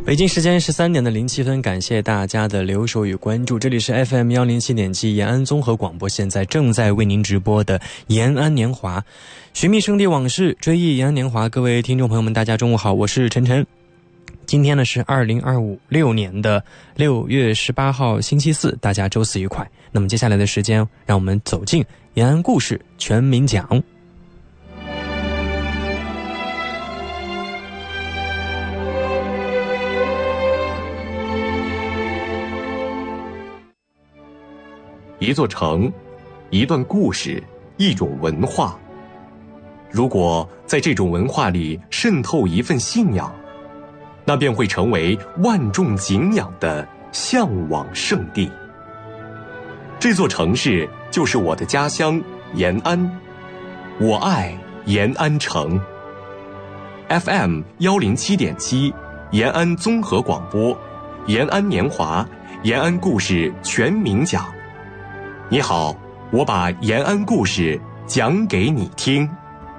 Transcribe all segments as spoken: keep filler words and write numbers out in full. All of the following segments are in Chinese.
北京时间十三点的零七分，感谢大家的留守与关注。这里是 F M 一零七点七延安综合广播，现在正在为您直播的延安年华，寻觅圣地往事，追忆延安年华。各位听众朋友们，大家中午好，我是晨晨。今天呢是二零二五六年的六月十八号星期四，大家周四愉快。那么接下来的时间，让我们走进延安故事全民讲。 一座城，一段故事，一种文化。如果在这种文化里渗透一份信仰，那便会成为万众敬仰的向往圣地。这座城市就是我的家乡延安，我爱延安城。F M 一零七点七，延安综合广播，延安年华，延安故事全民讲。你好，我把延安故事讲给你听。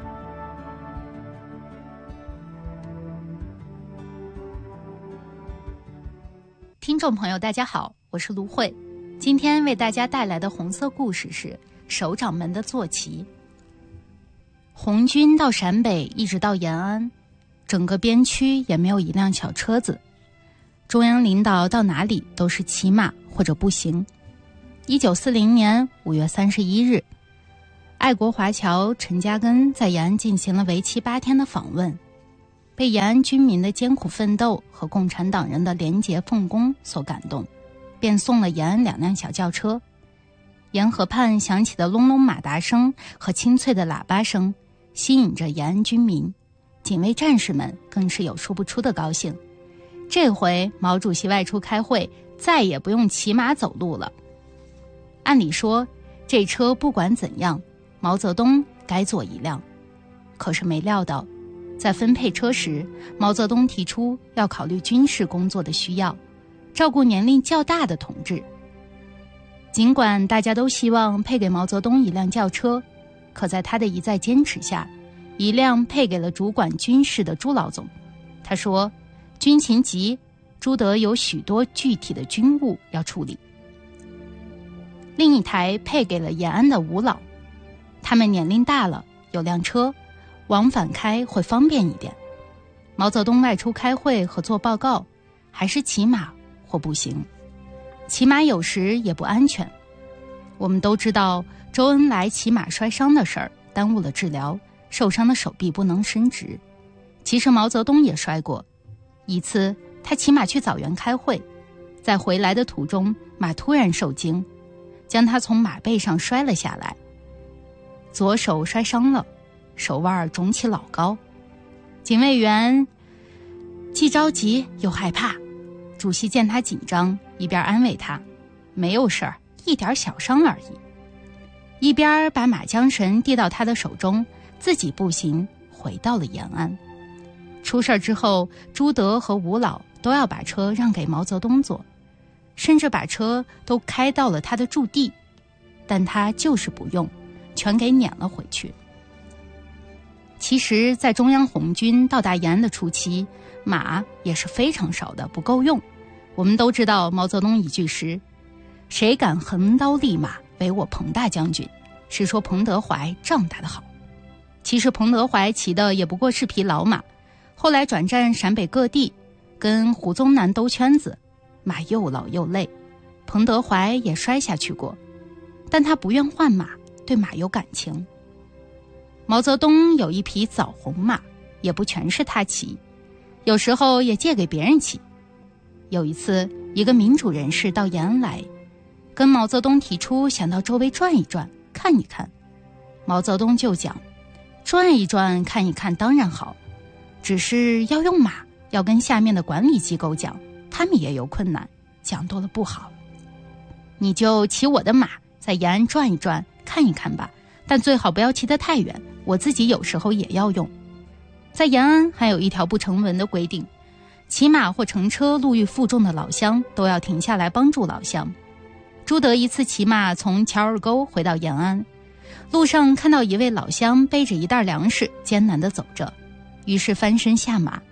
听众朋友大家好，我是卢慧，今天为大家带来的红色故事是首长们的坐骑。红军到陕北一直到延安，整个边区也没有一辆小车子，中央领导到哪里都是骑马或者步行。一九四零年五月三十一日，爱国华侨陈嘉庚在延安进行了为期八天的访问，被延安军民的艰苦奋斗和共产党人的廉洁奉公所感动，便送了延安两辆小轿车。沿河畔响起的隆隆马达声和清脆的喇叭声吸引着延安军民，警卫战士们更是有说不出的高兴。这回毛主席外出开会，再也不用骑马走路了。按理说，这车不管怎样，毛泽东该坐一辆。可是没料到，在分配车时，毛泽东提出要考虑军事工作的需要，照顾年龄较大的同志。尽管大家都希望配给毛泽东一辆轿车，可在他的一再坚持下，一辆配给了主管军事的朱老总。他说，军情急，朱德有许多具体的军务要处理。另一台配给了延安的吴老，他们年龄大了，有辆车，往返开会方便一点。毛泽东外出开会和做报告，还是骑马或步行。骑马有时也不安全。我们都知道周恩来骑马摔伤的事儿，耽误了治疗，受伤的手臂不能伸直。其实毛泽东也摔过，一次他骑马去枣园开会，在回来的途中，马突然受惊，将他从马背上摔了下来，左手摔伤了，手腕肿起老高。警卫员既着急又害怕，主席见他紧张，一边安慰他，没有事儿，一点小伤而已，一边把马缰绳递到他的手中，自己步行回到了延安。出事之后，朱德和吴老都要把车让给毛泽东坐，甚至把车都开到了他的驻地，但他就是不用，全给撵了回去。其实在中央红军到达延安的初期，马也是非常少的，不够用。我们都知道毛泽东一句诗，谁敢横刀立马为我彭大将军，是说彭德怀仗打得好。其实彭德怀骑的也不过是匹老马，后来转战陕北各地，跟胡宗南兜圈子，马又老又累，彭德怀也摔下去过，但他不愿换马，对马有感情。毛泽东有一匹枣红马，也不全是他骑，有时候也借给别人骑。有一次，一个民主人士到延安来，跟毛泽东提出想到周围转一转，看一看。毛泽东就讲，转一转看一看当然好，只是要用马，要跟下面的管理机构讲，他们也有困难，讲多了不好。你就骑我的马，在延安转一转看一看吧，但最好不要骑得太远，我自己有时候也要用。在延安还有一条不成文的规定，骑马或乘车路遇负重的老乡，都要停下来帮助老乡。朱德一次骑马从乔尔沟回到延安，路上看到一位老乡背着一袋粮食艰难地走着，于是翻身下马，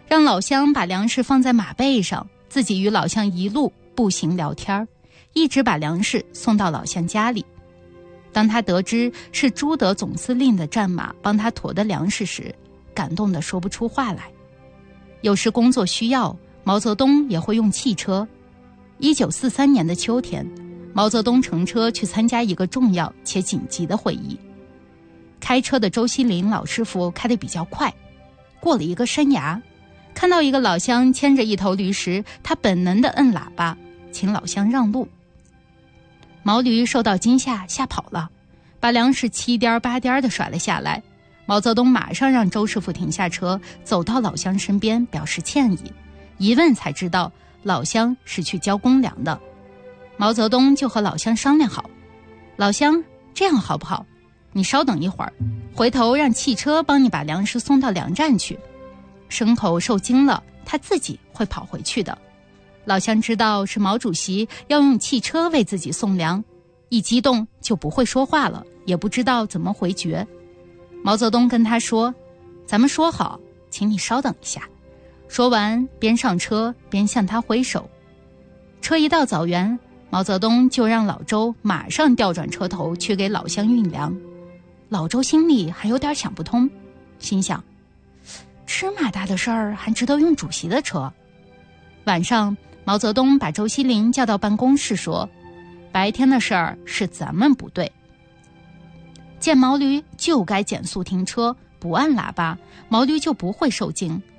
让老乡把粮食放在马背上，自己与老乡一路步行聊天，一直把粮食送到老乡家里。当他得知是朱德总司令的战马帮他驮的粮食时，感动得说不出话来。有时工作需要，毛泽东也会用汽车。一九四三年的秋天，毛泽东乘车去参加一个重要且紧急的会议。开车的周锡林老师傅开得比较快，过了一个山崖，看到一个老乡牵着一头驴时，他本能地摁喇叭，请老乡让路。毛驴受到惊吓，吓跑了，把粮食七颠八颠地甩了下来。毛泽东马上让周师傅停下车，走到老乡身边表示歉意。一问才知道，老乡是去交公粮的。毛泽东就和老乡商量好，老乡，这样好不好？你稍等一会儿，回头让汽车帮你把粮食送到粮站去。牲口受惊了，他自己会跑回去的。老乡知道是毛主席要用汽车为自己送粮，一激动就不会说话了，也不知道怎么回绝。毛泽东跟他说，咱们说好，请你稍等一下。说完边上车边向他挥手。车一到枣园，毛泽东就让老周马上调转车头去给老乡运粮。老周心里还有点想不通，心想，芝麻大的事儿还值得用主席的车。晚上毛泽东把周锡林叫到办公室说，白天的事儿是咱们不对，见毛驴就该减速停车，不按喇叭，毛驴就不会受惊，